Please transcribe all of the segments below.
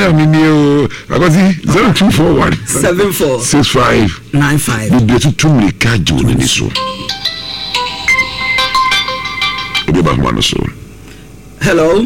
na minio akosi 0241 74 65 95 bi betu tumri ka jone ni so obi ba ma no so. Hello.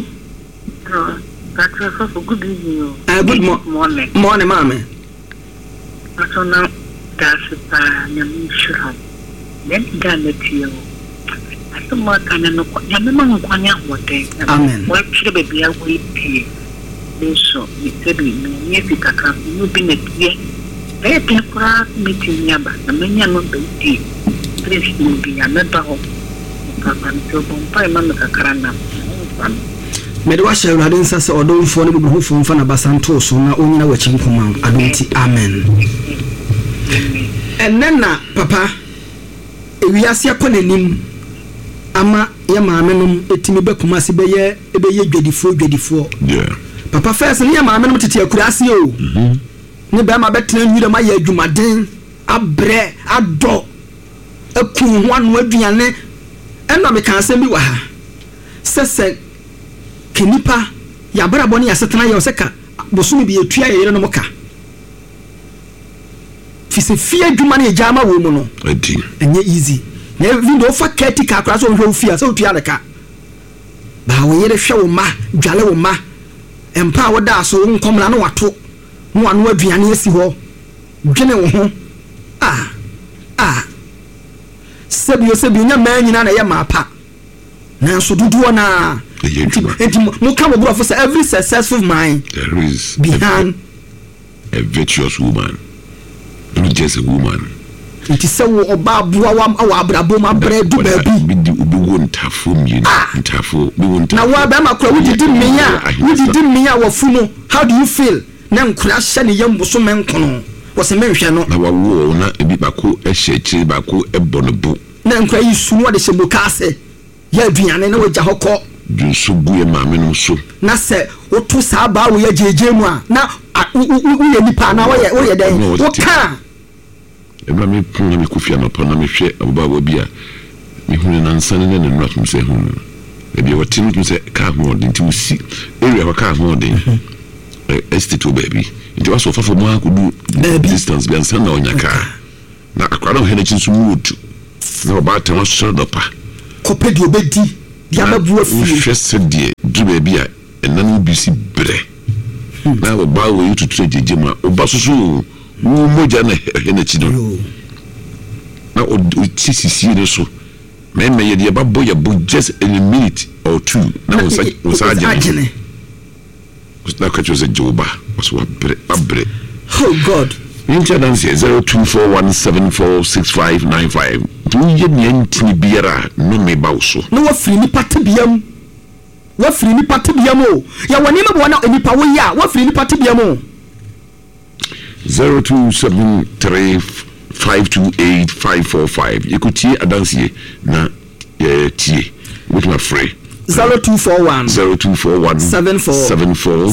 Good evening. Good morning. Morning, mama. So now that's a sure. Then done it to you. I don't want to know what amen. What should be a way pay? So, it's a bit near the Kaka, you been a year. They can crack meeting Yaba, the many are not the tea. Please, you be a member of Papa, so Mama Karana. Medwasha Radin Sasa or don't phone who phone Fana Basanto, so now only know what you command. I don't amen. And then, Papa, we are seeing ama ya maamenum etimi bekumasi beye dwedifo yeah papa first ne ya maamenum tete akurase o ne be ma betena nwira ma ya adwumaden abre ado akun ho anu aduane ena me kan asem bi wa ha sese kenipa ya brabo ne ya setena ya oseka bosumi bi etua ye no moka fise fie adwuma ne jama wo mu no edi enye easy na even do fa ketika akra so hwe ofia so otua neka ba wo yere hwe wo ma dwale wo ma empa wo da so nkomla na wato no anu aduane asi ho dwene wo ho sebi nya ma nyina na ye ma pa na so dudu na enti mo ka mo bro for every successful mind there is behind a virtuous woman, not just a woman. It is so about Buawam or Abraboma bread to baby. We won't have food, you know. Now, what Bama, we didn't mean our funo. How do you feel? Nam crash and young Bosoman Cono was a mention of our war, not a bibaco, a shake, baco, a bonobo. Nam cry soon what is a bocase. Yavian and no Jahoko. You so good, mamma, so. Nasa, what to Saba, we are Jemwa. Now, we are Nipana, where you're there. What can? Ema me pon me kufia no pon na me hwe ababa bia me hunu na nsane ne no atum se hunu e bia wati no se ka ho den ti usi area wa ka ho den estate baby nti waso fafo mo akodu distance bia nsane na onyaka na akwara ho henechi so mutu na oba ta waso dopa kopedi obedi dia babu afi hwe se die du baby a enanu bi si bre na oba wo yutu trejeje ma oba so moja na henechi no na o tisisi ne so me ye de babo ya bo just in a minute or two na o sa agene na ka chose joba was what abre oh god internet 0241746595 do ye ntini biara no me bawso no wa firi ni patibiam o ya woni me bo na enipa wo ya wa firi ni patibiam o 0273528545 ikuti adansie na tie with my free 0241 74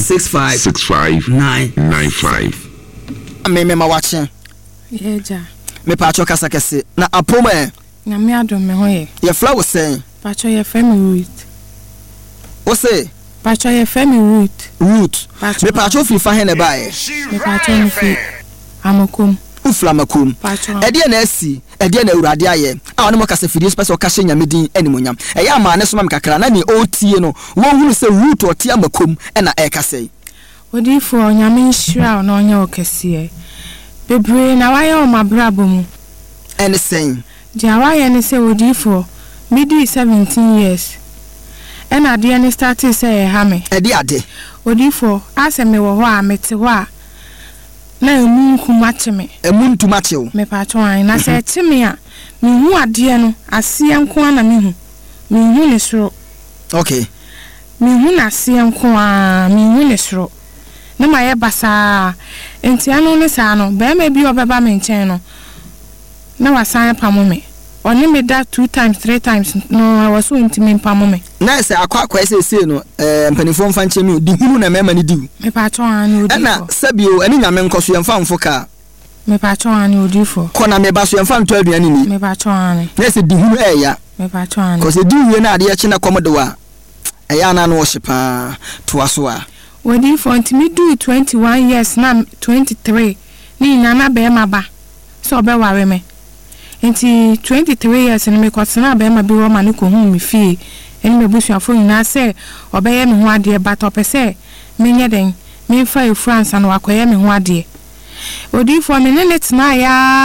65 me wache yeja me pacho kasa kese na apoma na me adom me hoye ye flower say pacho ye femi root o say pacho ye femi root me pacho fi fa he ne bae me pacho me fi amakom uflamakum ede na asi ede na urade aye a wonu kasa fidie special ka hye nyamedin animonyam eya ma ne so ma kakra na ne otie no wo hunu se root otie amakom na e kasa odi fo nyame nhira na onye okese bebre na waye o mabrabo mu ene sen dia waye ne se odi fo midi 17 years ena de ne start say ha me ede ade odi fo aseme wo ho a mete ho a na emunku macheme emuntu machew me pacho an na se cheme a me hu ade no ase enko na me hu ne soro okay me hu na ase enko a me hu ne soro na ma ye basa enti anu ne sa no be ma bi obeba me nchen no na wasan pamo me oni me da 2 times 3 times no was so intime pamo me na se akwa ese no mpanifo mfa nche mi di hunu na mema ni di me pacho an odi na sabio ani nyame nkoso yemfa mfoka me pacho an odi fo kona me baso yemfa nto aduane ni me pacho an na se di hunu eya me pacho an ko se di wie na ade ye chena komodo a eya na no wo hyepa to aso a Wadi for me do 21 years na 23 ni nana be ma ba so be ware me enti 23 years ni me kwatena be ma bi wo ma ne ko hu me fie eni me busuafo nyina se obeye me ho ade ba to pese me nye den me fa e France na wakoye me ho ade Wadi for me ne tena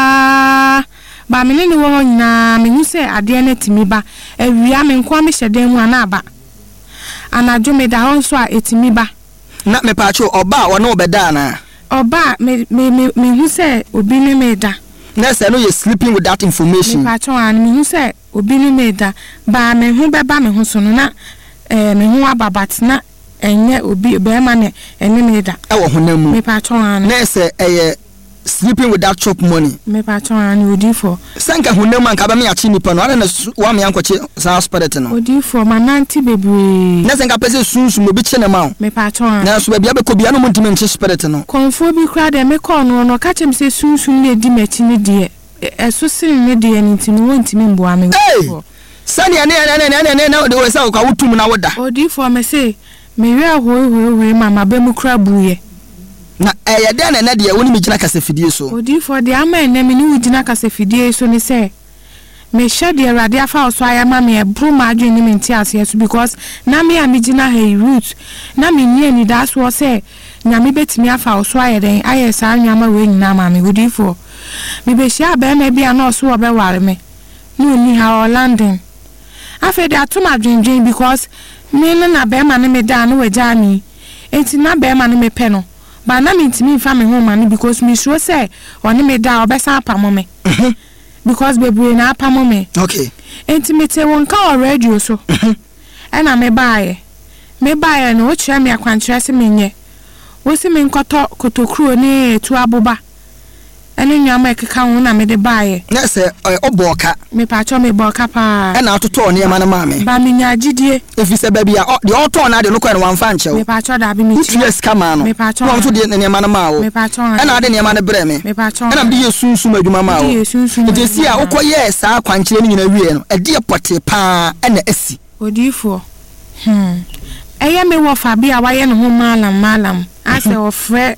ya ba me ne wo nyina me hu se ade na timi ba awia me nko me hyeden mu ana ba anadwo me da hon so a etimi ba na me pacho oba wona obeda na oba me hu say obi ni me da na say no you sleeping with that information me pacho an me hu say obi ni me da ba me hu beba me hu so no na me hu ababat na enye obi be ma ne eni me da e wo honam mu me pacho an na say sleeping with that chop money me pacho an odi for sanka honam an ka ba me achi nipa no na wa me ankoche sa spirit no odi for mananti bebre na sanka pese sunsun mo bi che ne ma me pacho an na so ba bia be ko bia no mo ntime nche spirit no konfo bi kra de me ko no ka chem se sunsun na di machi ni de eso sin ne de ni ntimi won ntimi mbo ame sani ne na de we sa ka wutum na woda odi for me say me we ahoe mama be mu kra buye na ye de na de woni mi gina kasafidie so odi for de ama na me ni wugina kasafidie so ni say me share de rade afa so ayama me bru ma adwen ni menti ase so because na me amigina hey root na me ni ani da so say nyame betimi afa so ayeden aye sa nyama we nyina ma me odi for me be share ba na bia na so obe ware me no ni ha London afa de atuma dwendwen because me na be ma ne me da no waja ni enti na be ma ne me pe no ba na me ntimi fa me ho ma ni because me sure say oni me da obesa apamo me because baby na apamo me okay enti me te won ka radio so e na me baaye no ochia me akwankyerɛ se menye wo se me nkoto kotokuro ne etu aboba ene nyama ekeka ho na me de baaye na se oboka me pa cho me boka pa e na atoto ne ma na ma me ba me nya gidie efi se ba bia de oto na de no kwa no wamfa nche wo me pa cho da bi me chi yes kama no me pa cho wo so de ne ma na ma wo me pa cho e na de ne ma na bre me me pa cho e na de yesunsu madwuma ma wo de si a ukoye saa kwankyere ni nyina wie no e de pote pa e na asi odifo eye me wo fa bia wa ye no ho malam ase o fre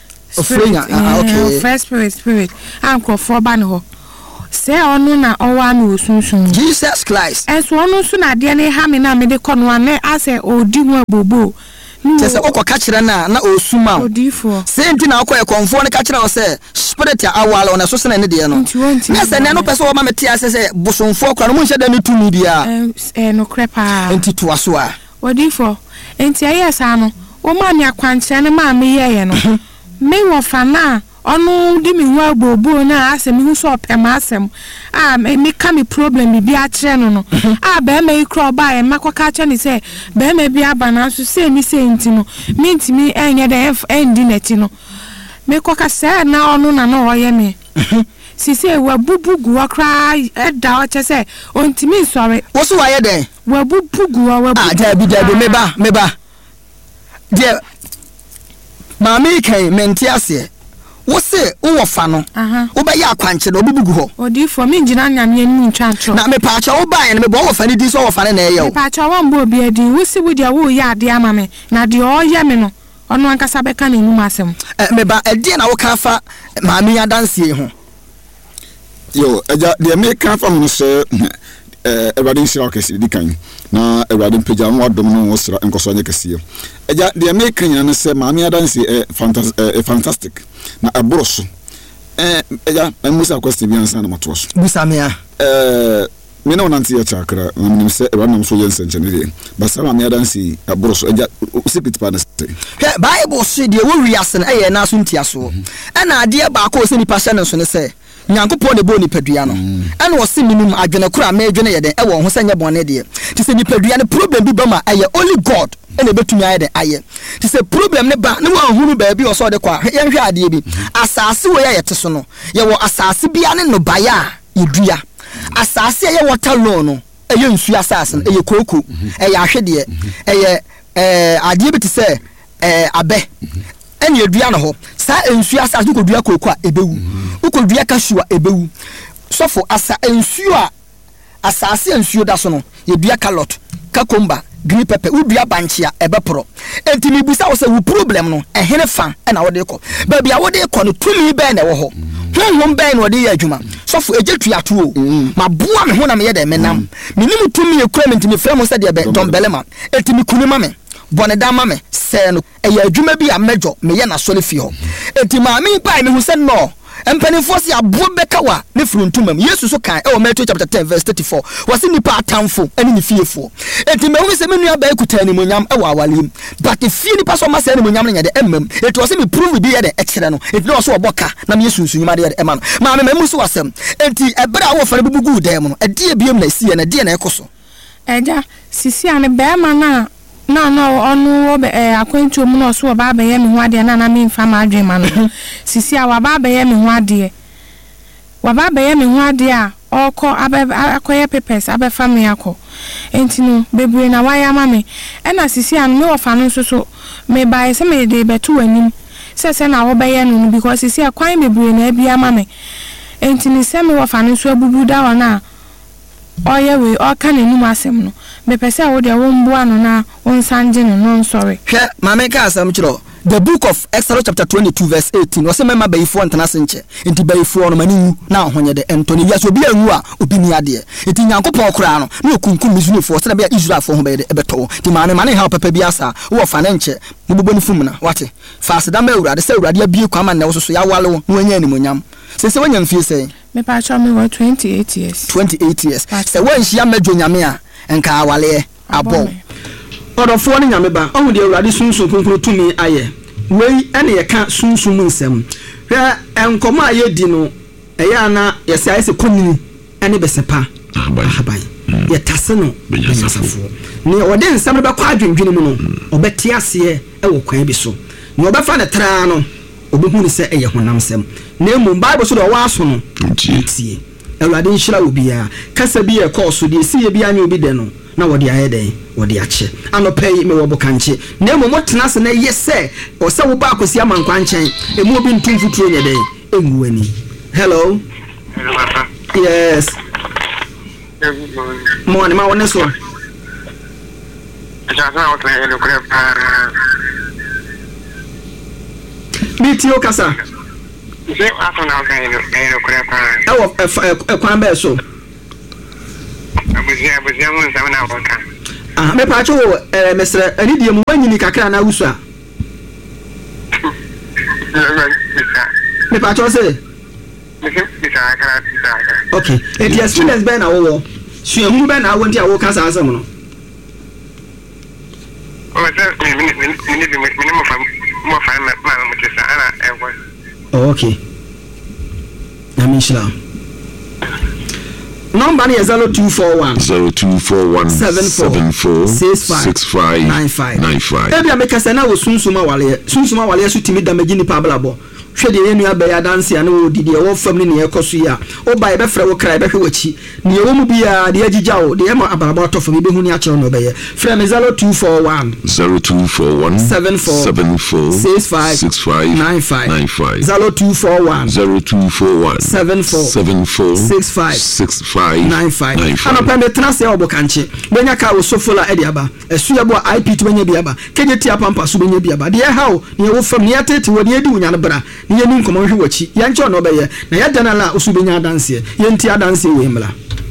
okay first spirit anko for ba no say onu na owa na osunsun Jesus Christ enso onu su na de ne ha me na me de kono ane ase odi mu abobo tese okoka kire na osuma odifo senti na okoye konfo ne ka kire o se spirit awala ona so se na ne de no na se ne no pese o ma meti ase se bosonfo kra no mu nhye da ne tumi bia no krepa enti to aso a odifo enti ayesa no o ma me akwankyere ne ma me ye no me wo fana onu di mi hu abobo na asem hu so pema asem me ka me problem bi a kire no be me ikro ba e makoka kire ni se be me bi aba na so se mi se enti no mi ntimi enye de endi neti no me koka se na onu na no oye me sisi wa bubugu akra eda o che se ontimi sore wo so wa ye den wa bubugu wa dabi me ba de mama kai menti ase wo se wo fa no wo ba ya akwanche no obubugu ho odi for me ngina nyame ni ntwancho na me pa acha wo ba ye me bo wo fa ni di so wo fa na ye wo me pa acha wo mbo obi adi wo si wo dia wo ya ade ama me na de o ye me no ono ankasa be ka na enum asem me ba ade na wo ka fa mama ya dansie ho yo eja de me ka fa mo se everybody nsira okesi di kan na everybody peja mo adom no wo sira nkoso anye kese eja de me kan yana se maami adansi fantastic na abroso eja musa question bi ansa na matoso busa me a me na onanti ya chakra na se everybody so yen senche ne de basa maami adansi abroso eja secret partner bible say de wo wiase na eye na so ntia so na ade ba ko se ni pa ne so ne se nyankopo ne bo ni padua no ene wo se minimum adwene kura ma adwene ye den e wo ho se nye bone de ti se ni padua ne problem bi ba ma aye only god ene betumi aye den aye ti se problem ne ba ne wo ahunu ba bi o so de kwa ye hwe ade bi asase wo ye te so no ye wo asase bia ne no baya yedua asase ye water law no eye nsu asase eye koko eye ahwede eye ade bi ti se abe ene yedua no ho sa ensu asase ko dua koko a ebewu ukodua kashua ebewu sofo asa ensu a asase ensu da so no yedua carrot kakomba green pepper udua banchia ebepro enti mi bisa wo se wo problem no ehene fa na wo de ko ba bia wo de ko no tumi be na wo ho honhom be na wo de ya adwuma sofo ejetua to o maboa me ho na me ye de menam minim tumi ekura me enti me frem se de be dombelema enti mi kunu ma me bone da ma me se no eya adwuma bi a mejo me ye na sole fi ho enti ma me pa me hu se no empanifo se abo bekawa ne fruntumam Yesu so kan e Matthew chapter 10 verse 34 wase nipa atamfo ene ne fiefo enti me hu se me nua ba ekuta ni monyam e wa awale but fie nipa so ma se ni monyam nya de emmam enti wase me prove bi ye de ekere no enti no so oboka na me Yesu sunyuma de ema no ma me mu so wasem enti ebra wo fare bubugu dem no ede ebiem na sie na de na ekoso eja sisi ane be ma na onu obe akwentu mu no so ba be ye me ho ade na me mfa ma adwema no sisi a wa ba be ye me ho ade a oko akoye papers abefa me akọ enti no bebre na wa ya ma me na sisi an me ofa no so me ba se me de betu anim se na wo be ye no because sisi a kwan bebre na bia ma me enti ni se me ofa no so abubu da wana oye we o kan enu asem no me pese a wo de wo mbo ano na onsanje no sorry hwe mama ka asam kiro the book of Exodus chapter 22 verse 18 wase mema bayifo ntana senche enti bayifo no mani na ahonye de entoni wiase obi anwu a obi ni ade enti nyankopon kora no na okunkum misunifo se na be Israel fo ho be de ebeto ti mane ha papa bi asa wo fa na nche mubobo ni fum na wate fa aseda ma awurade se awurade abie kwa ma na wo so ya wale wo no anya ni monyam se wanya mfie se me pa cha me 28 years se wanhia madwo nyame a enka awale abo odofo ni nyame ba ohu de awurade sunsun kunkuru tumi aye wei ene ye ka sunsun nsem hwe enkomo aye di no eya na ye sai se konini ene besepa ahaban ye tase no benyasafo ni ode nsem be kwa adwendwene mu no obeti ase e wo kwan bi so ni obefa ne tra no obehu ni se eye honam sem na emu bible so do wa so no tie awurade nhyira obi ya kasa bi ye course de si ye bi anya obi de no na wodi ayede wodi ache anopei me wo bokanche na emu motena se na yese o se wo ba akosi amankwa nchen emu obi ntumfutuo nye de enguani hello yes morning ma wona so bitio kasa je afuna okaino kurepa kwan be so abuzia mun samana wonka me pa cho mesra ani die mu wanyini kakra na wusu me pa cho se okay it is students be na wo so emu be na wo ntia wo kasa asem no o se mi mo fa ma mutisa ana ewo okay namishla number is 0241 ebia make say na wo sunsuma wale so timi damage ni pablabo hwe de yenu abaya dance ana wo didi e wo fam ni ne ekoso ya o ba e be frɛ wo kra e be hwe wachi ne wo mu bia de agigya wo de e ma abaraba otofo bi be hu ni a kyerɛ no be ye frɛ me 0241 74 65 95 0241 74 65 95 ana pende trase obo kanche benya ka wo sofola e de aba esu ya bo IP to benya bi aba keje tia pampa so benya bi aba de hawo ne wo fam ne atete wo de edi wunya no bra ne yenu nkomo hwe wachi ya nche no be ye na ya dana la osu benya danse ye nti adanse we mla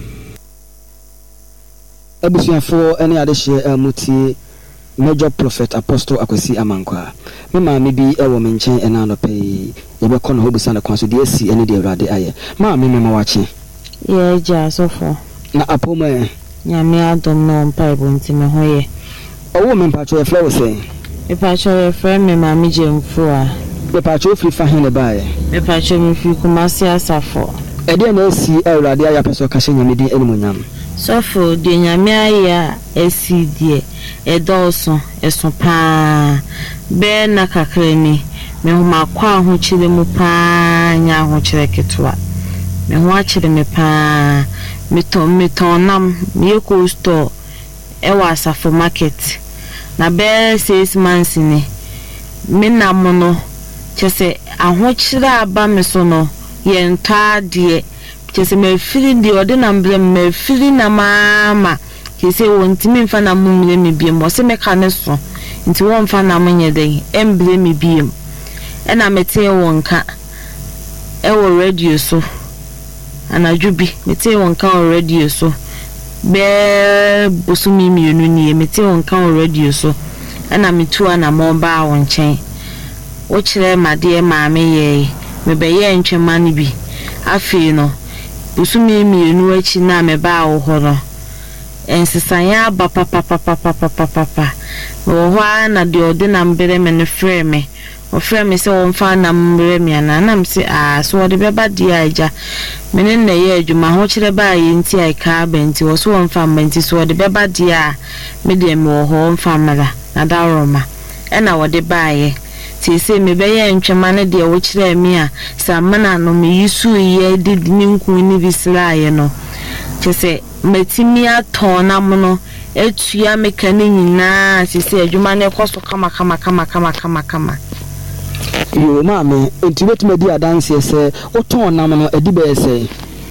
abusuafo ene adehye mutie Major Prophet Apostle Akwesi Amankwa me ma me bi ewo me nchen ena no pe ye be kono hobusa na kwanso de asi ene de awrade aye ma me ma wache ye ja sofo na apoma nyame adom no mpa bo ntime hoye owo me mpa cho ye flow say e pa cho ye friend me ma me jemfu a e pa cho free fa hen baaye e pa cho me fi kumasi asafo e de na asi awrade aye peso ka hye nyame din enimonyam sofo de nyame aya asi die edoso esopa be na kakrani me homa kwa ho chire mu pa nya ho chire ketwa me ho achire me pa meton nam me ko store e wa asafo market na be 6 months ni me nam no chese aho chire aba me so no ye nta de chese me fili di odi na mbre me fili na mama he say won't me mfa na mumre me biem wo se meka ne so nti wo mfa na menye den embre me biem e na mete wonka e wo radio so anadwobi mete wonka wo radio so be bosumi mienu nie mete wonka wo radio so e na metu ana mo ba wo nchen wo kire made maame ye me be ye ntwema ne bi afi no bosumi mienu achi na me ba wo ho no ensisanya ba papa wo ho na de ode na mbere me ne frɛ me o frɛ me se wo mfa na mbere me ana na me se so ode beba dia aja me ne na ye adwuma ho kire ba ye nti ai ka ba nti wo so wo mfa mba nti so ode beba dia me de me wo ho mfa mara na da roma na wo de ba ye ti se me be ye ntwema ne de wo kire me a sa mana no me yisu ye de ni nku ni bisra ye no kese metimi atona mono etua mekane nyina sisi adwuma ne koso kama yo mama enti betime di adanse se oton nam no edi be se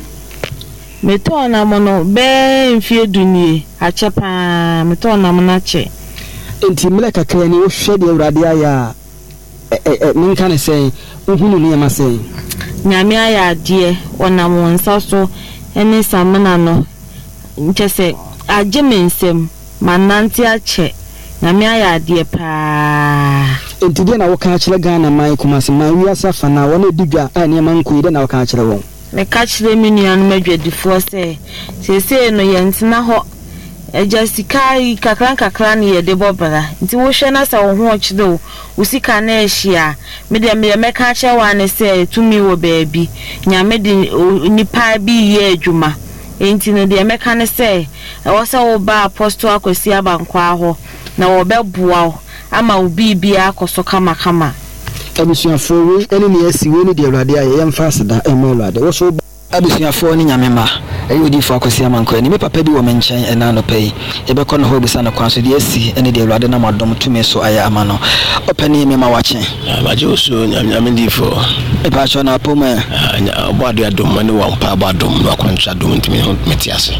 meton nam no be mfie dunie achepa meton nam na che enti mele kakra ni wo hwe de awrade aya minka ne se uhunu ne ma se nyame aya de onam wonsa so ene samana no nchese agimensem mananti ache nyame aya de pa enti de na wo ka kire Ghana man kumase man wiasa fa na wona digwa ane man ko ide na wo ka kire won me ka kire me nuanu madwadifo se no yentina ho eja sikai kakran ne yede bobara nti wo hwe na sa wo ho okide wo usika na ehia me de me ka kire wa ne se tumi wo baabi nyame de nipa bi ye adwuma enti no de me ka ne se wo sa wo ba apostle Akwesi Abankwa ho na wo beboa ama obi bia akoso kama abusuafo we ene ne asi we ne de awrade aye yemfa aseda awrade wo so abusuafo ne nyamema ayi odi fa Akwesi Abankwa ni me papa di wo menchen ena no pay ebe ko no ho bisa no kwanso de asi ene de awrade na madom tumi so aya amano opani me ma wache abaje oso nyame di fo e pa cho na poma oboado adom mane wa mpa abadom no kwanso adom ntimi metiase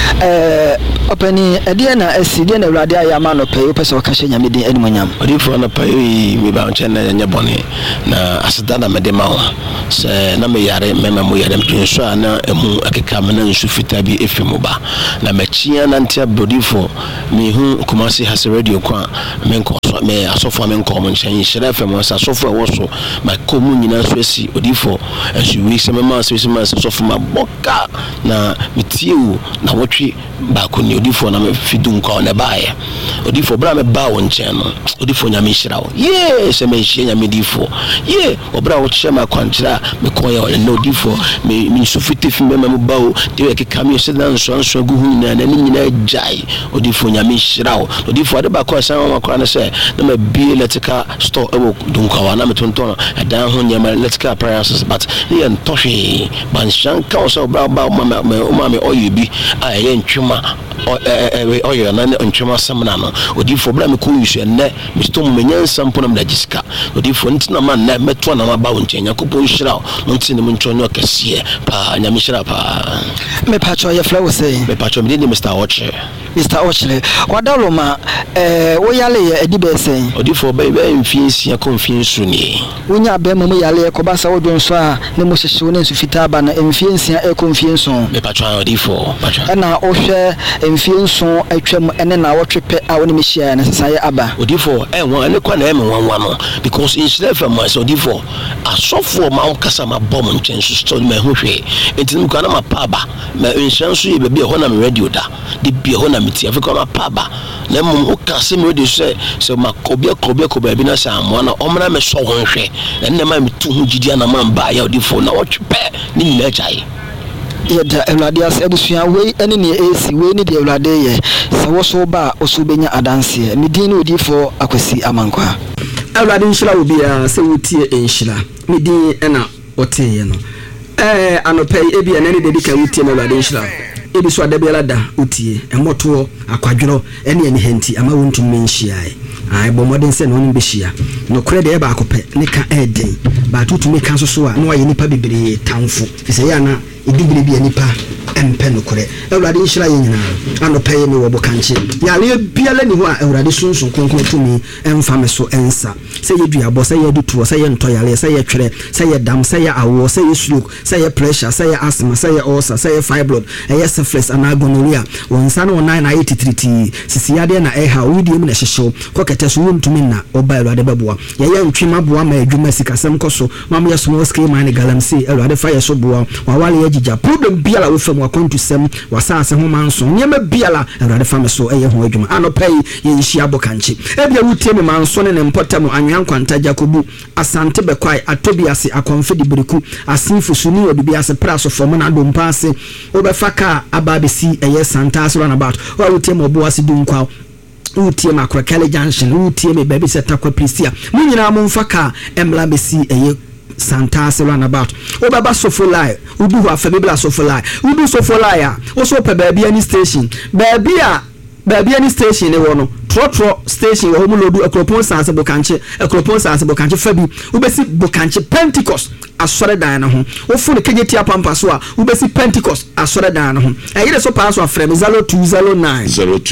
opani ede na asi de na awrade aya amano pay o pese o ka hye nyame din animonyam odi fo na pay mi ba nchen na nya bone na aseda na me de ma ho se na me yare mema mo yare mtwenso ana emu akeka mena nsu fita bi efemu ba na machia na ntia bodifo mi hu Kumasi has radio kwa menko me asofo menko mo nchen hira fm wasa asofo wo so ma komu nyina so asi odifo asu wi se mema so ma asofo ma boka na mitiu na wotwe ba ko ni odifo na me fidu nko na baaye odifo bra me ba wo nchen no odifo nyame hira wo ye se me hia nyame difo ye obra wo hia ma kwanchira me koya no odifo me nsu fita fi mema mo bawo de ke kame se na nso gu hu nyina na nyina jai odifo nyame hira wo odifo ade ba ko asan ma kwa na se na ma bi electrical store ewo dunkawa na metonton adan ho nyama electrical appliances but ye ntohwe ban shanka so bra ba ma me oyebi a ye ntwema oyo na ntwema samna no odifo bra me ko yusu enne me stom menya sampo na me dagisika odifo ntina ma na meto na ma ba wo nchenya kopon hira no ntine mu ntwonyo kase pa nyame hira pa me pacho ye flow say me pacho me ni Mr. Oche wadaloma wo yale ye edibe say odifo ba mfiensia konfiensu ni wonya ba mu yale ko ba sa wodon so a ne mo hyehye ne nsu fita ba na mfiensia konfiensu me pacho odifo pacho na ohwe mfiensu atwam ene na wotwepe a woni me hia na sesaye aba odifo won ne kwa na me wanwa no because in Shilfa ma so odifo asofo ma kasa ma bom nchensu story ma hwehwe entin kwa na ma paba ma nshansu ye be ho na me radio da de bi ho na meti afika ma paba na mum o kase me radio se ma kobia bi na sa amwa na omra me so ho hwe na ma metu hu gidi na ma ba ya odifo na wotwepe ni nyina chai yeda awrade as ebusua we ene ne esi we ni de awrade ye se wo so ba oso benya adanse me din no odifo Akwesi Abankwa awrade nshira obi a se wotie enshira me din ena oteye no anopai ebi ene ne dedika wotie na awrade nshira ebi so adabiala da wotie emoto akwadworo ene ene henti ama wontum menhyiae ai bomoden se no nim behia no kure de ba akopɛ ne ka eden ba tutu me ka so a no aye nipa bibire tamfo fise ya na edibire bi anipa empe no kore awurade nhyira ye nyina anɔpa ye me wo bokanche yare biala ni ho a awurade sunsun konkon tumi emfa me so ensa sɛ ye duabɔ sɛ ye dutuo sɛ ye ntɔyale sɛ ye twere sɛ ye dam sɛ ye awo sɛ ye stroke sɛ ye pressure sɛ ye asthma sɛ ye ulcer sɛ ye fibroid ɛyɛ syphilis ana gonorrhea wonsa no nan na ayetitriti sisiade na ɛha wudi mu na hyehyew kokete so wontumi na oba awurade bɛboa yɛyɛ ntwema boa ma adwuma sikasɛm kɔso ma me small scale man galamsey awurade fa yɛ so boa wawale yɛgigya problem biala wo fam wakontusɛm wasase ho manso nyema biala awurade fa me so ɛyɛ ho adwuma anɔpai yɛ nhyia bokanche ebia wutie me manso ne mpɔtam anwan kwanta jakobu asante bekwai atobiase akonfedi biriku asinfo suni odubiase praso fom na dompa ase obefa ka ababesi ɛyɛ santa so runabout wa wutie me oboase dunkwa wutie me akrakale junction wutie me baby set akwa prisia munyina mo mfa ka emla besi ɛyɛ santa se runabout obaba sofolai udu ho afabibla sofolai udu sofolai a oso pe baabi ani station baabi ani station ne wo no trotro station wo mu lodu akropon sanse bokanche fabi ubesi bokanche Pentecost asore dan na ho wo fu ne kegeti apampa so a ubesi Pentecost asore dan na ho eyire so pass afrem 0209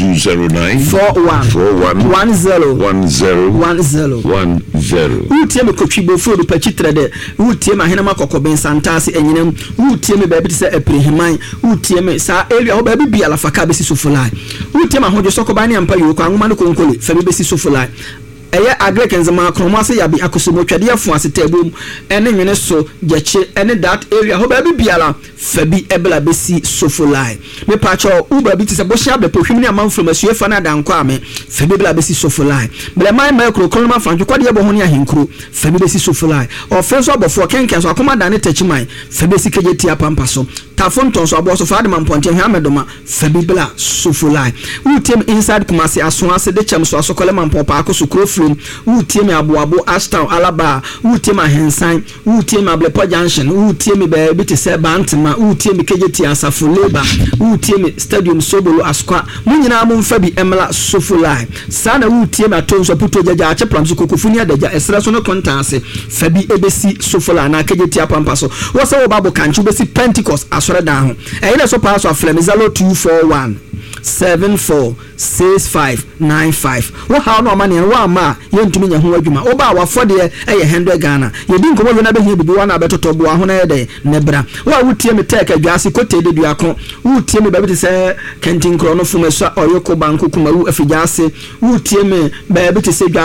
4110 utie me kotwibo fu do pachitre de utie me ahena makoko ben santase enyinam utie me baabi se aprehiman utie me sa area ho baabi bia la faka besi sofulai utie me hojo sokoba ne ampa yo kwa ngoma no konkole fa besi sofulai eye agrekenze ma kromase yabi akosomotwade afo asetabum ene nwene so gyache ene that area ho baabi biala fabi ebla besi sofulai me pacho uba bi tise bohia be pohwim ne amanfrom asuefa na danko ame fabi bla besi sofulai ble mai micro koloma franjo kwade ebo ho ne ahenkro fabi besi sofulai ofenso abofo kenken so akoma dane tachiman fabi besi kejeti apampa so tafonton so aboso fa de mamponte hwa medoma fabi bla sofulai utem inside kumase aso ase de chem so asokole mampopa akosukro wutie aboabo Ashtown Alaba wutie hensan wutie Ablepo Junction wutie baabi te se Bantama wutie kejeti Asafo Labor wutie Stadium Sobolo Askwa munyina mo mfa bi emla Sofulai sana wutie atonso puto jaja ache plamso kokofuni adaja esra so no kontase fabi ebesi Sofulai na kejeti apampa so wo se wo babo kanchu besi Pentecost asore dan ho eyile so pass of flem 0241 746595 wo ha no amane wa ma yentumi nya ho adwuma wo ba wafode eye 100 Ghana yedi nkomo yo na be hia bibi wa na betoto bo ho na yede nebra wa wutie me take adwase kotede duako wutie me baby se kentin kro no fuma so oyoko banko kuma wu afijase wutie me baby te se